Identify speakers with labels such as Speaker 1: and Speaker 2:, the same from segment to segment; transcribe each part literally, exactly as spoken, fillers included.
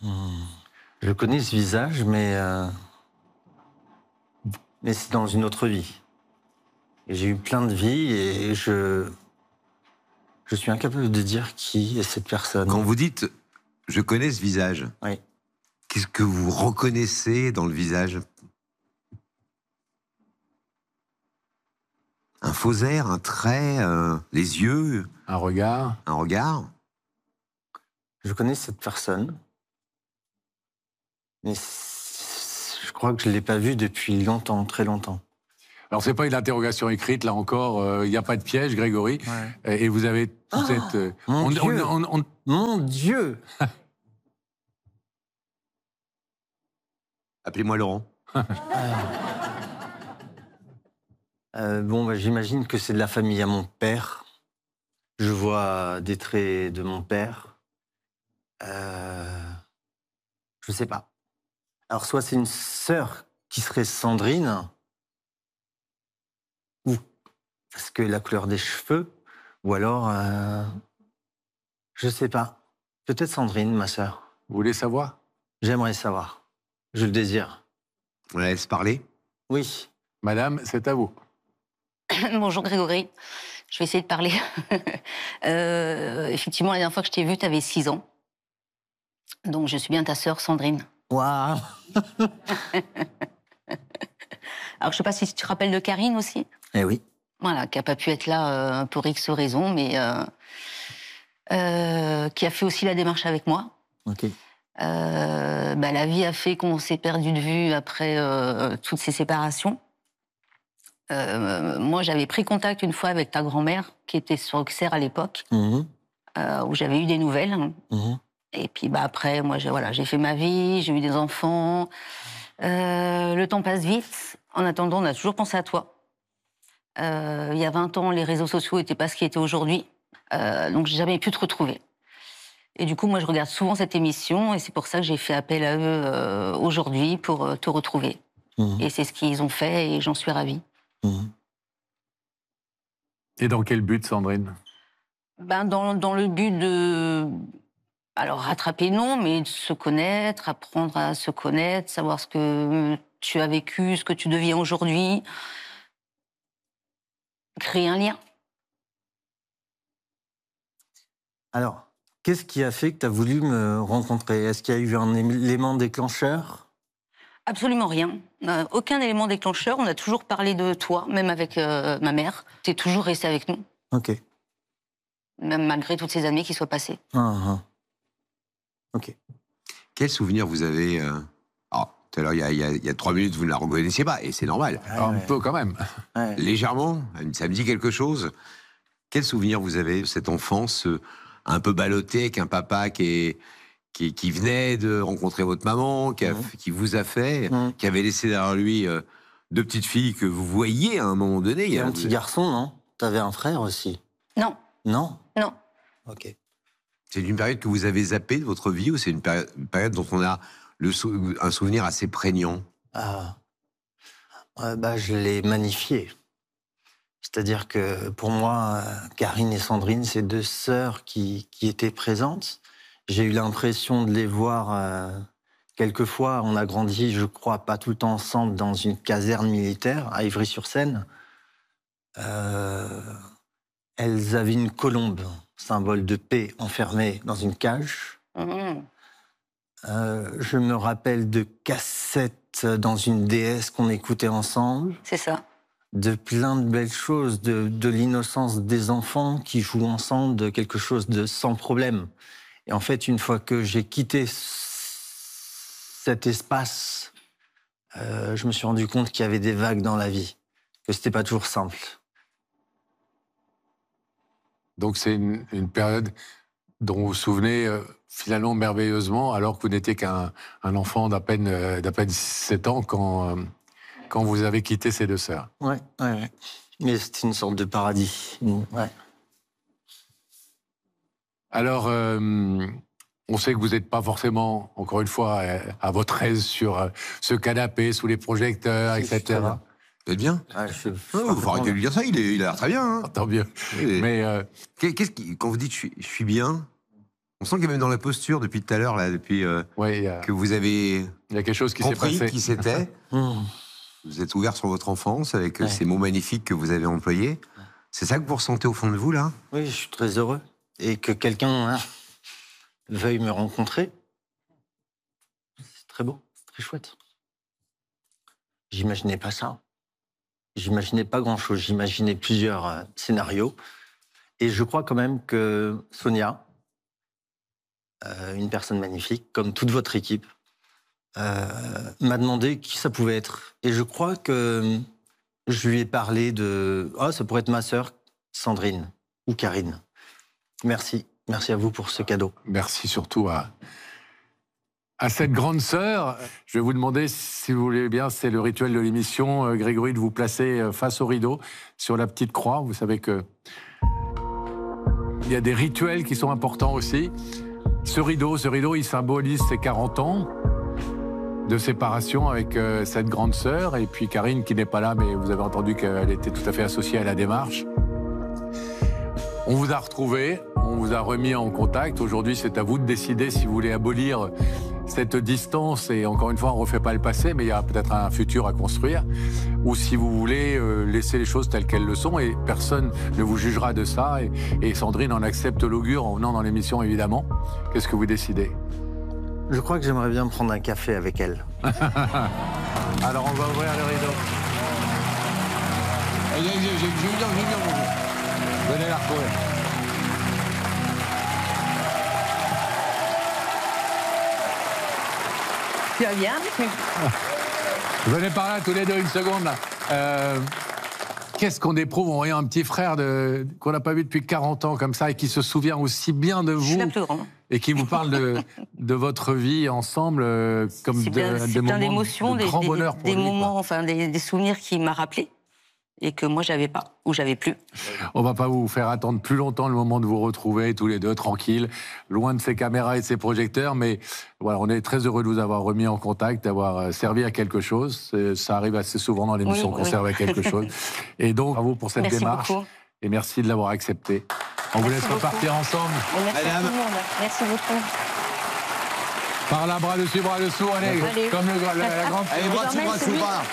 Speaker 1: Hmm. Je connais ce visage, mais, euh, mais c'est dans une autre vie. Et j'ai eu plein de vies et je, je suis incapable de dire qui est cette personne.
Speaker 2: Quand vous dites « je connais ce visage
Speaker 1: Oui. »,
Speaker 2: qu'est-ce que vous reconnaissez dans le visage? Un faux air, un trait, euh, les yeux,
Speaker 3: Un regard.
Speaker 2: un regard?
Speaker 1: Je connais cette personne, mais je crois que je ne l'ai pas vue depuis longtemps, très longtemps.
Speaker 3: Alors, c'est pas une interrogation écrite, là encore, il n'y a pas de piège, Grégory.
Speaker 1: Ouais.
Speaker 3: Et vous avez toute
Speaker 1: Oh,
Speaker 3: cette... Euh,
Speaker 1: mon
Speaker 3: on,
Speaker 1: Dieu.
Speaker 3: on, on, on...
Speaker 1: Mon Dieu.
Speaker 2: Appelez-moi Laurent.
Speaker 1: euh, bon, bah, j'imagine que c'est de la famille à mon père. Je vois des traits de mon père. Euh, je sais pas. Alors, soit c'est une sœur qui serait Sandrine, ou parce que la couleur des cheveux, ou alors, euh, je sais pas. Peut-être Sandrine, ma sœur.
Speaker 3: Vous voulez savoir?
Speaker 1: J'aimerais savoir. Je le désire.
Speaker 2: On la laisse parler?
Speaker 1: Oui.
Speaker 3: Madame, c'est à vous.
Speaker 4: Bonjour Grégory. Je vais essayer de parler. euh, effectivement, la dernière fois que je t'ai vue, tu avais six ans. Donc, je suis bien ta sœur Sandrine.
Speaker 1: Waouh.
Speaker 4: Alors, je sais pas si tu te rappelles de Karine aussi.
Speaker 1: Eh oui.
Speaker 4: Voilà, qui n'a pas pu être là euh, pour X raisons, mais euh, euh, qui a fait aussi la démarche avec moi.
Speaker 1: Ok.
Speaker 4: Euh, bah, la vie a fait qu'on s'est perdu de vue après euh, toutes ces séparations. Euh, moi, j'avais pris contact une fois avec ta grand-mère, qui était sur Auxerre à l'époque,
Speaker 1: Mmh.
Speaker 4: euh, où j'avais eu des nouvelles.
Speaker 1: Mmh.
Speaker 4: Et puis bah, après, moi, j'ai voilà, j'ai fait ma vie, j'ai eu des enfants. Euh, le temps passe vite. En attendant, on a toujours pensé à toi. Euh, il y a vingt ans, les réseaux sociaux n'étaient pas ce qu'ils étaient aujourd'hui. Euh, donc, j'ai jamais pu te retrouver. Et du coup, moi, je regarde souvent cette émission et c'est pour ça que j'ai fait appel à eux euh, aujourd'hui pour euh, te retrouver.
Speaker 1: Mmh.
Speaker 4: Et c'est ce qu'ils ont fait et j'en suis ravie.
Speaker 1: Mmh.
Speaker 3: Et dans quel but, Sandrine?
Speaker 4: Ben, dans, dans le but de... Alors, rattraper, non, mais de se connaître, apprendre à se connaître, savoir ce que tu as vécu, ce que tu deviens aujourd'hui. Créer un lien.
Speaker 1: Alors, qu'est-ce qui a fait que tu as voulu me rencontrer? Est-ce qu'il y a eu un élément déclencheur?
Speaker 4: Absolument rien. Euh, aucun élément déclencheur. On a toujours parlé de toi, même avec euh, ma mère. Tu es toujours resté avec nous,
Speaker 1: Ok.
Speaker 4: même malgré toutes ces années qui soient passées.
Speaker 1: Ah, ah. Ok.
Speaker 2: Quel souvenir vous avez euh... Alors, tout à l'heure, il y a, il y a- il y a trois minutes, vous ne la reconnaissiez pas, et c'est normal.
Speaker 3: Un
Speaker 1: ouais.
Speaker 3: peu quand même.
Speaker 1: Ouais.
Speaker 2: Légèrement, ça me dit quelque chose. Quel souvenir vous avez de cette enfance euh, un peu ballottée, avec un papa qui, est, qui, qui venait de rencontrer votre maman, qui, a-
Speaker 1: Mhm.
Speaker 2: qui vous a fait,
Speaker 1: Mhm.
Speaker 2: qui avait laissé derrière lui euh, deux petites filles que vous voyiez à un moment donné?
Speaker 1: Et un petit garçon, non? T'avais un frère aussi?
Speaker 4: Non,
Speaker 1: Non?
Speaker 4: non.
Speaker 1: Ok.
Speaker 2: C'est une période que vous avez zappée de votre vie, ou c'est une, péri- une période dont on a le sou- un souvenir assez prégnant?
Speaker 1: Ah. Ouais, bah, je l'ai magnifié. C'est-à-dire que pour moi, euh, Karine et Sandrine, c'est deux sœurs qui, qui étaient présentes. J'ai eu l'impression de les voir euh, quelquefois. On a grandi, je crois, pas tout le temps ensemble dans une caserne militaire à Ivry-sur-Seine. Euh, elles avaient une colombe, symbole de paix, enfermée dans une cage.
Speaker 4: Mmh.
Speaker 1: Euh, je me rappelle de cassettes dans une D S qu'on écoutait ensemble.
Speaker 4: C'est ça.
Speaker 1: De plein de belles choses, de, de l'innocence des enfants qui jouent ensemble, de quelque chose de sans problème. Et en fait, une fois que j'ai quitté cet espace, euh, je me suis rendu compte qu'il y avait des vagues dans la vie, que c'était pas toujours simple.
Speaker 3: Donc c'est une, une période dont vous vous souvenez euh, finalement merveilleusement, alors que vous n'étiez qu'un un enfant d'à peine, euh, d'à peine sept ans quand, euh, quand vous avez quitté ces deux sœurs.
Speaker 1: Ouais, ouais, ouais. Mais c'était une sorte de paradis. Ouais.
Speaker 3: Alors, euh, on sait que vous n'êtes pas forcément, encore une fois, euh, à votre aise sur euh, ce canapé, sous les projecteurs,
Speaker 1: Si,
Speaker 3: et cetera.
Speaker 2: Vous êtes bien?
Speaker 1: Ouais, je suis
Speaker 2: Oh, vous arrêtez de lui dire ça, il, est, il a l'air très bien. Hein.
Speaker 3: Tant mieux.
Speaker 2: Et-
Speaker 3: Mais euh,
Speaker 2: Qu'est- Qu'est-ce qui, quand vous dites je suis, je suis bien, On sent qu'il y a même dans la posture depuis tout à l'heure, là, depuis euh,
Speaker 3: Ouais, il y a,
Speaker 2: que vous avez
Speaker 3: il y a quelque chose qui s'est
Speaker 2: compris
Speaker 3: passé.
Speaker 2: qui c'était.
Speaker 1: Mmh.
Speaker 2: Vous êtes ouvert sur votre enfance avec euh,
Speaker 1: Ouais.
Speaker 2: ces mots magnifiques que vous avez employés. C'est ça que vous ressentez au fond de vous, là?
Speaker 1: Oui, je suis très heureux. Et que quelqu'un hein, veuille me rencontrer, c'est très beau, c'est très chouette. J'imaginais pas ça. J'imaginais pas grand-chose. J'imaginais plusieurs euh, scénarios. Et je crois quand même que Sonia, euh, une personne magnifique, comme toute votre équipe, euh, m'a demandé qui ça pouvait être. Et je crois que je lui ai parlé de... Ah, ça pourrait être ma sœur, Sandrine, ou Karine. Merci. Merci à vous pour ce cadeau.
Speaker 3: Merci surtout à, à cette grande sœur. Je vais vous demander, si vous voulez bien, c'est le rituel de l'émission, euh, Grégory, de vous placer euh, face au rideau, sur la petite croix. Vous savez que il y a des rituels qui sont importants aussi. Ce rideau, ce rideau, il symbolise ses quarante ans de séparation avec euh, cette grande sœur. Et puis Karine, qui n'est pas là, mais vous avez entendu qu'elle était tout à fait associée à la démarche. On vous a retrouvé, on vous a remis en contact. Aujourd'hui, c'est à vous de décider si vous voulez abolir cette distance. Et encore une fois, on ne refait pas le passé, mais il y a peut-être un futur à construire. Ou si vous voulez euh, laisser les choses telles qu'elles le sont, et personne ne vous jugera de ça. Et, et Sandrine en accepte l'augure en venant dans l'émission, évidemment. Qu'est-ce que vous décidez?
Speaker 1: Je crois que j'aimerais bien prendre un café avec elle.
Speaker 3: Alors, on va ouvrir le rideau. Venez la retrouver.
Speaker 4: Tu vas bien?
Speaker 3: Venez par là tous les deux une seconde. Là. Euh, Qu'est-ce qu'on éprouve en voyant un petit frère de, qu'on n'a pas vu depuis quarante ans comme ça et qui se souvient aussi bien de
Speaker 4: Je suis
Speaker 3: vous
Speaker 4: la plus grande.
Speaker 3: et qui vous parle de, de votre vie ensemble euh, comme
Speaker 4: C'est
Speaker 3: de,
Speaker 4: plein,
Speaker 3: des
Speaker 4: c'est plein
Speaker 3: moments
Speaker 4: d'émotions,
Speaker 3: de
Speaker 4: des,
Speaker 3: grand
Speaker 4: des-
Speaker 3: bonheur pour
Speaker 4: des
Speaker 3: lui, quoi.
Speaker 4: moments, enfin des, des souvenirs qui m'a rappelé et que moi j'avais pas ou j'avais plus.
Speaker 3: On va pas vous faire attendre plus longtemps le moment de vous retrouver tous les deux tranquilles, loin de ces caméras et de ces projecteurs, mais voilà, on est très heureux de vous avoir remis en contact, d'avoir euh, servi à quelque chose. C'est- Ça arrive assez souvent dans l'émission
Speaker 4: Oui,
Speaker 3: qu'on
Speaker 4: oui.
Speaker 3: serve à quelque chose. Et donc, bravo pour cette
Speaker 4: Merci
Speaker 3: démarche
Speaker 4: beaucoup.
Speaker 3: et merci de l'avoir accepté. On vous
Speaker 4: Merci
Speaker 3: laisse
Speaker 4: beaucoup.
Speaker 3: repartir ensemble.
Speaker 4: Et merci à
Speaker 2: Madame.
Speaker 4: tout le monde. Merci beaucoup.
Speaker 3: Par là, bras dessus, bras dessous, allez,
Speaker 4: Allez.
Speaker 3: comme le, la, la grande.
Speaker 2: Allez, bras dessus,
Speaker 4: Désormais,
Speaker 2: bras
Speaker 4: c'est
Speaker 2: dessus,
Speaker 4: lui.
Speaker 2: bras.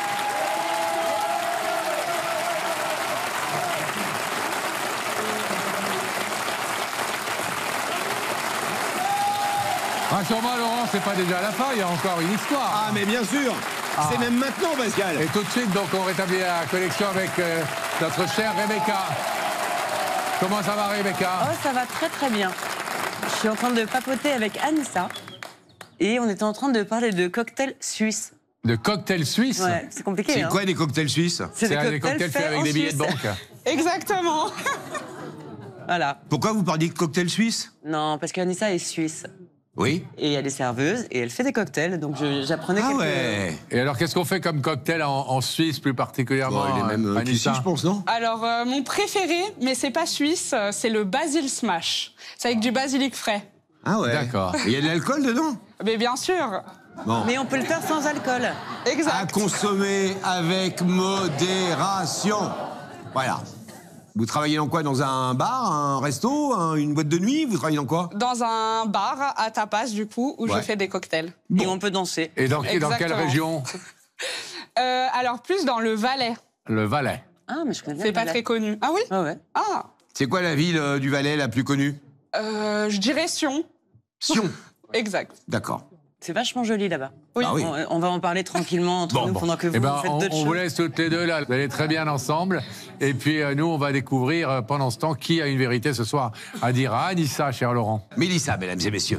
Speaker 3: Rassure-moi, Laurent, c'est pas déjà la fin, il y a encore une histoire.
Speaker 2: Ah, mais bien sûr.
Speaker 3: Ah.
Speaker 2: C'est même maintenant, Pascal.
Speaker 3: Et tout de suite, donc, on rétablit la connexion avec euh, notre chère Rebecca. Comment ça va, Rebecca?
Speaker 5: Oh, ça va très très bien. Je suis en train de papoter avec Anissa et on était en train de parler de cocktails suisses.
Speaker 3: De cocktail suisse.
Speaker 5: Ouais, c'est compliqué.
Speaker 2: C'est
Speaker 5: hein.
Speaker 2: quoi des cocktails suisses?
Speaker 5: C'est
Speaker 3: C'est des cocktails faits avec
Speaker 5: en
Speaker 3: des billets de
Speaker 5: Suisse.
Speaker 3: banque.
Speaker 5: Exactement. Voilà.
Speaker 2: Pourquoi vous parliez de cocktails suisses?
Speaker 5: Non, parce qu'Anissa est suisse
Speaker 2: Oui.
Speaker 5: et elle est serveuse et elle fait des cocktails, donc je- j'apprenais
Speaker 2: Ah
Speaker 5: quelques...
Speaker 2: ouais.
Speaker 3: Et alors, qu'est-ce qu'on fait comme cocktail en, en Suisse, plus particulièrement?
Speaker 2: Bon, il est même
Speaker 3: euh,
Speaker 2: euh, qu'ici,
Speaker 3: Anissa
Speaker 2: je pense, non?
Speaker 6: Alors, euh, mon préféré, mais c'est pas suisse, euh, c'est le basil smash. C'est avec du basilic frais.
Speaker 2: Ah ouais.
Speaker 3: D'accord.
Speaker 2: Il y a de l'alcool dedans?
Speaker 6: Mais bien sûr.
Speaker 2: Bon.
Speaker 5: Mais on peut le faire sans alcool.
Speaker 2: À
Speaker 6: Exact.
Speaker 2: consommer avec modération. Voilà. Vous travaillez dans quoi? Dans un bar, un resto, un- une boîte de nuit? Vous travaillez dans quoi?
Speaker 6: Dans un bar à tapas, du coup, où
Speaker 2: Ouais.
Speaker 6: je fais des cocktails.
Speaker 5: Et on peut danser.
Speaker 3: Et dans, et dans quelle
Speaker 6: Exactement.
Speaker 3: région?
Speaker 6: Euh, alors, plus dans le Valais.
Speaker 3: Le Valais.
Speaker 5: Ah, mais je connais bien.
Speaker 6: C'est pas
Speaker 5: le
Speaker 6: très connu. Ah oui?
Speaker 5: Ah ouais.
Speaker 6: Ah.
Speaker 2: C'est quoi la ville euh, du Valais la plus connue?
Speaker 6: Euh, je dirais Sion.
Speaker 2: Sion.
Speaker 6: Exact.
Speaker 2: D'accord.
Speaker 5: C'est vachement joli là-bas.
Speaker 6: Oui.
Speaker 2: Ah oui.
Speaker 5: On, on va en parler tranquillement entre
Speaker 3: Bon,
Speaker 5: nous
Speaker 3: bon.
Speaker 5: pendant que vous
Speaker 3: Eh ben,
Speaker 5: faites
Speaker 3: on,
Speaker 5: d'autres
Speaker 3: on vous
Speaker 5: choses.
Speaker 3: laisse toutes les deux là. Vous allez très bien ensemble. Et puis euh, nous, on va découvrir euh, pendant ce temps qui a une vérité ce soir à dire à Anissa, cher Laurent.
Speaker 2: Mélissa, mesdames et messieurs.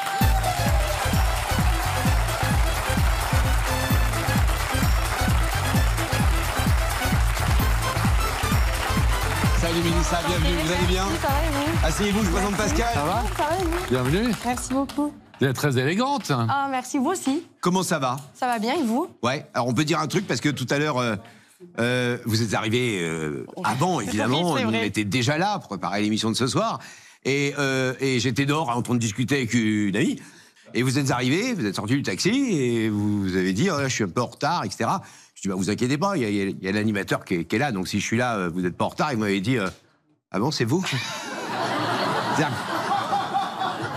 Speaker 2: Salut Mélissa, bienvenue, vous allez bien?
Speaker 7: Ça va et vous?
Speaker 2: Asseyez-vous, je présente Pascal.
Speaker 3: Ça va?
Speaker 7: Ça va et vous?
Speaker 3: Bienvenue.
Speaker 7: Merci beaucoup.
Speaker 3: Vous êtes très élégante.
Speaker 7: Ah, merci, vous aussi.
Speaker 2: Comment ça va?
Speaker 7: Ça va bien et vous?
Speaker 2: Ouais, alors on peut dire un truc parce que tout à l'heure, euh, euh, vous êtes arrivé euh, avant, évidemment.
Speaker 7: Oui, c'est
Speaker 2: Nous, on
Speaker 7: vrai.
Speaker 2: était déjà là pour préparer l'émission de ce soir. Et, euh, et j'étais dehors en train de discuter avec une amie. Et vous êtes arrivé, vous êtes sorti du taxi et vous avez dit, oh, là, je suis un peu en retard, et cetera. Je dis, bah, vous inquiétez pas, il y a, il y a- il y a l'animateur qui est, qui est là, donc si je suis là, euh, vous n'êtes pas en retard. Il m'avait dit, euh, ah bon, c'est vous? C'est-à-dire,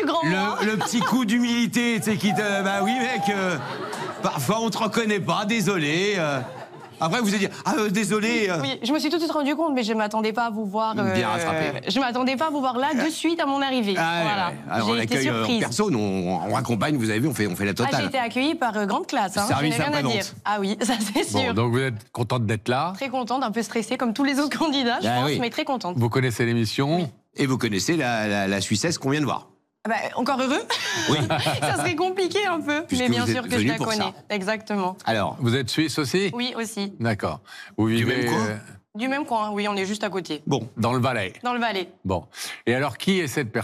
Speaker 7: grand moi.
Speaker 2: Le, le petit coup d'humilité, tu sais, qui te... Bah oui, mec, euh, parfois on te reconnaît pas, désolé. euh. Après, vous allez dire, ah, euh, désolé. euh.
Speaker 7: Oui, je me suis tout de suite rendu compte, mais je m'attendais pas à vous voir.
Speaker 2: Bien rattrapé.
Speaker 7: Je m'attendais pas à vous voir là de suite à mon arrivée.
Speaker 2: Ah, ouais,
Speaker 7: voilà.
Speaker 2: ouais. Alors, on
Speaker 7: J'ai été
Speaker 2: accueille euh, en
Speaker 7: surprise.
Speaker 2: personne, on, on raccompagne, vous avez vu, on fait, on fait la
Speaker 7: Ah, j'ai
Speaker 2: totale.
Speaker 7: été accueillie par euh, grande classe. Hein.
Speaker 2: Service
Speaker 7: Je n'ai rien à
Speaker 2: après-vente.
Speaker 7: dire. Ah oui, ça c'est
Speaker 3: Bon,
Speaker 7: sûr.
Speaker 3: donc vous êtes contente d'être là.
Speaker 7: Très contente, un peu stressée comme tous les autres candidats, je
Speaker 2: Ah,
Speaker 7: pense,
Speaker 2: oui.
Speaker 7: mais très contente.
Speaker 3: Vous connaissez l'émission.
Speaker 2: Et vous connaissez la, la, la Suissesse qu'on vient de voir.
Speaker 7: Ah bah, encore heureux.
Speaker 2: Oui.
Speaker 7: Ça serait compliqué un peu,
Speaker 2: Puisque
Speaker 7: mais bien
Speaker 2: vous êtes
Speaker 7: sûr que je
Speaker 2: venu
Speaker 7: la
Speaker 2: pour
Speaker 7: connais.
Speaker 2: ça.
Speaker 7: Exactement.
Speaker 2: Alors,
Speaker 3: Vous êtes suisse aussi.
Speaker 7: Oui, aussi.
Speaker 3: D'accord. Vous
Speaker 2: Du
Speaker 3: vivez
Speaker 2: même coin
Speaker 3: euh,
Speaker 7: Du même coin, oui, on est juste à côté.
Speaker 2: bon.
Speaker 3: dans le Valais.
Speaker 7: Dans le Valais.
Speaker 3: Bon. Et alors, qui est cette personne ?